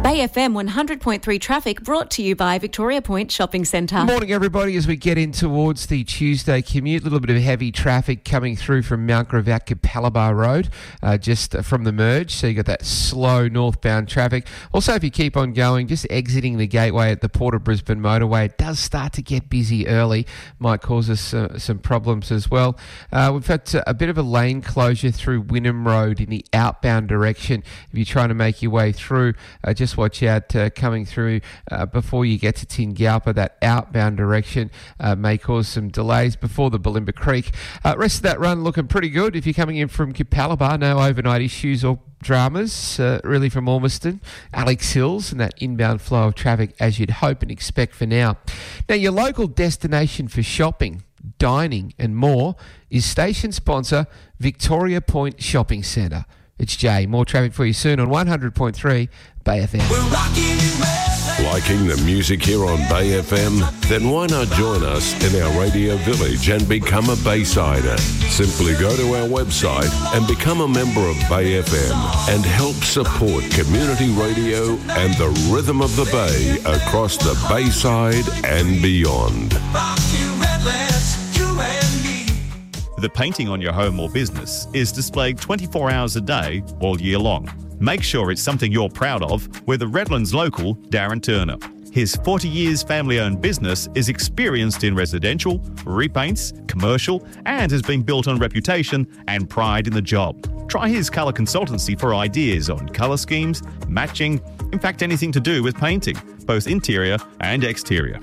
Bay FM 100.3 traffic brought to you by Victoria Point Shopping Centre. Morning, everybody. As we get in towards the Tuesday commute, a little bit of heavy traffic coming through from Mount Gravatt Capalaba Road, just from the merge. So you got that slow northbound traffic. Also, if you keep on going, just exiting the gateway at the Port of Brisbane motorway, it does start to get busy early. Might cause us some problems as well. We've had a bit of a lane closure through Wynnum Road in the outbound direction. If you're trying to make your way through, just watch out coming through before you get to Tingalpa. That outbound direction may cause some delays before the Bulimba Creek. Rest of that run looking pretty good. If you're coming in from Capalaba, no overnight issues or dramas really from Ormiston, Alex Hills, and that inbound flow of traffic as you'd hope and expect for now. Now, your local destination for shopping, dining and more is station sponsor Victoria Point Shopping Centre. It's Jay. More traffic for you soon on 100.3 Bay FM. We're rocking Liking the music here on Bay FM? Then why not join us in our radio village and become a Baysider? Simply go to our website and become a member of Bay FM and help support community radio and the rhythm of the Bay across the Bayside and beyond. The painting on your home or business is displayed 24 hours a day, all year long. Make sure it's something you're proud of with the Redlands local, Darren Turner. His 40 years family-owned business is experienced in residential, repaints, commercial, and has been built on reputation and pride in the job. Try his colour consultancy for ideas on colour schemes, matching, in fact anything to do with painting, both interior and exterior.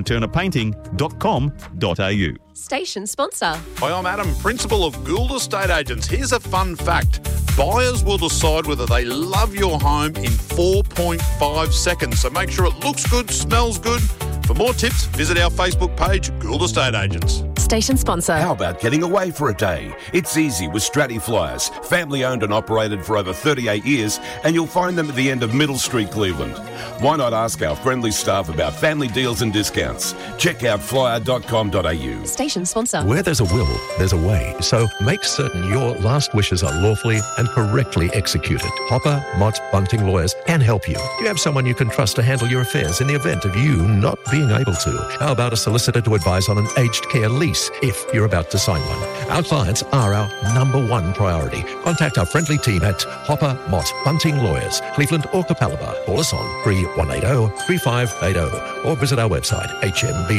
DarrenTurnerPainting.com.au. Station sponsor. Hi, I'm Adam, Principal of Gould Estate Agents. Here's a fun fact. Buyers will decide whether they love your home in 4.5 seconds. So make sure it looks good, smells good. For more tips, visit our Facebook page, Gould Estate Agents. Station sponsor. How about getting away for a day? It's easy with Stratty Flyers. Family owned and operated for over 38 years, and you'll find them at the end of Middle Street, Cleveland. Why not ask our friendly staff about family deals and discounts? Check out flyer.com.au. Station sponsor. Where there's a will, there's a way. So make certain your last wishes are lawfully and correctly executed. Hopper, Mott, Bunting Lawyers can help you. You have someone you can trust to handle your affairs in the event of you not being able to. How about a solicitor to advise on an aged care lease if you're about to sign one? Our clients are our number one priority. Contact our friendly team at Hopper, Mott, Bunting Lawyers, Cleveland or Capalaba. Call us on 3180-3580 or visit our website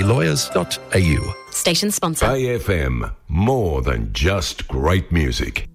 hmblawyers.au. Station sponsor. Bay FM, more than just great music.